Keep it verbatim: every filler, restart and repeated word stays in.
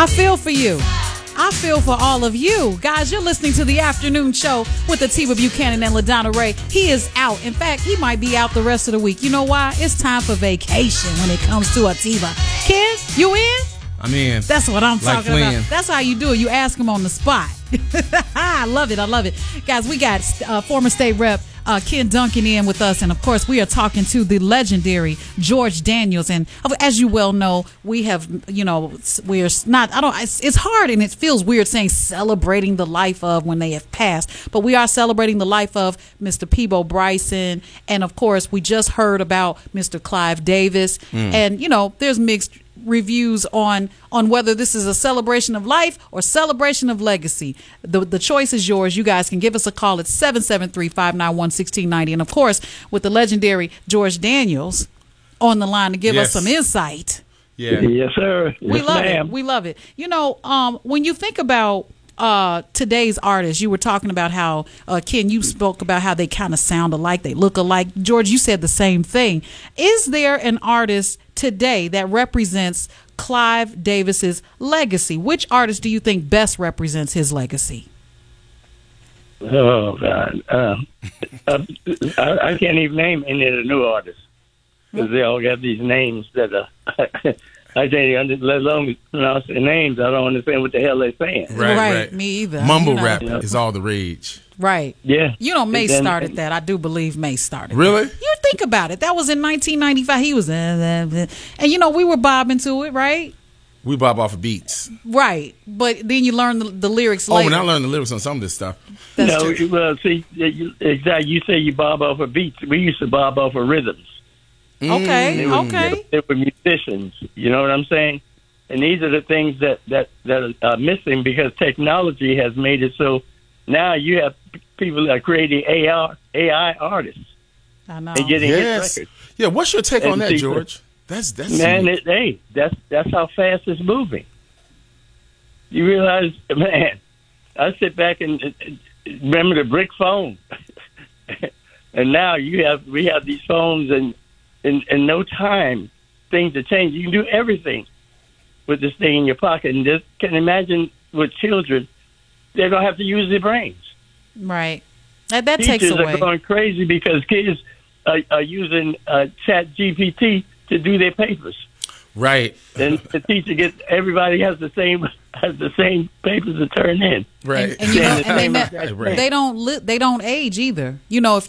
I feel for you. I feel for all of you. Guys, you're listening to the afternoon show with Atiba Buchanan and LaDonna Ray. He is out. In fact, he might be out the rest of the week. You know why? It's time for vacation when it comes to Atiba. Kids, you in? I'm in. That's what I'm like talking Flynn. about. That's how you do it. You ask him on the spot. I love it. I love it. Guys, we got uh, former state rep uh, Ken Duncan in with us. And, of course, we are talking to the legendary George Daniels. And as you well know, we have, you know, we're not, I don't, it's, it's hard and it feels weird saying celebrating the life of when they have passed. But we are celebrating the life of Mister Peabo Bryson. And, of course, we just heard about Mister Clive Davis. Mm. And, you know, there's mixed reviews on on whether this is a celebration of life or celebration of legacy. The the choice is yours. You guys can give us a call at seven seven three, five nine one, one six nine zero. And of course, with the legendary George Daniels on the line to give Yes. us some insight. Yeah. Yes, sir. We Yes, love ma'am. it. We love it. You know, um, when you think about uh, today's artists, you were talking about how, uh, Ken, you spoke about how they kind of sound alike, they look alike. George, you said the same thing. Is there an artist today that represents Clive Davis's legacy? Which artist do you think best represents his legacy? Oh, God. Uh, uh, I, I can't even name any of the new artists because they all got these names that uh, I can't even, let alone pronounce their names. I don't understand what the hell they're saying. Right, Right, right. me either. Mumble You know. rap Yeah. is all the rage. Right. Yeah. You know, Mace And then- started that. I do believe Mace started Really? that. You think about it. That was in nineteen ninety-five. He was, uh, uh, uh, and you know, we were bobbing to it, right? We bob off of beats. Right. But then you learn the, the lyrics Oh, later. when I learned the lyrics on some of this stuff. That's no, true. well, see, you, exactly. You say you bob off of beats. We used to bob off of rhythms. Okay. They were, Okay. they were musicians. You know what I'm saying? And these are the things that, that, that are missing because technology has made it so now you have p- people that are creating A I, A I artists I know. and getting Yes. hit records. Yeah, what's your take on And that, see, George? That's that's Man, it, hey, that's that's how fast it's moving. You realize, man, I sit back and uh, remember the brick phone. And now you have we have these phones and in, in no time things have changed. You can do everything with this thing in your pocket. And just can imagine with children, they don't have to use their brains. Right. That, that takes Teachers away. are going crazy because kids are, are using uh, Chat G P T to do their papers. right. And the teacher gets everybody has the same has the same papers to turn in. Right. And, and you know, and they, Right, ne- right. they don't li- they don't age either. You know, if